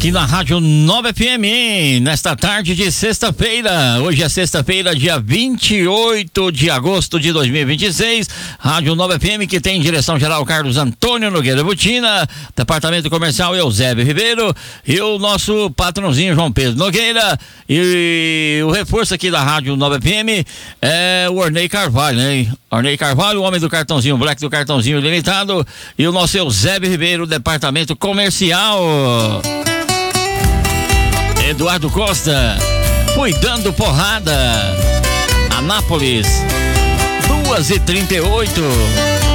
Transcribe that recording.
aqui na Rádio Nova FM, nesta tarde de sexta-feira. Hoje é sexta-feira, dia 28 de agosto de 2026. Rádio Nova FM, que tem direção geral Carlos Antônio Nogueira Butina, departamento comercial Eusébio Ribeiro e o nosso patrãozinho João Pedro Nogueira. E o reforço aqui da Rádio Nova FM é o Ornei Carvalho, né? Ornei Carvalho, o homem do cartãozinho Black, do cartãozinho limitado, e o nosso Eusébio Ribeiro, departamento comercial. Eduardo Costa, cuidando porrada. Anápolis, 2h38.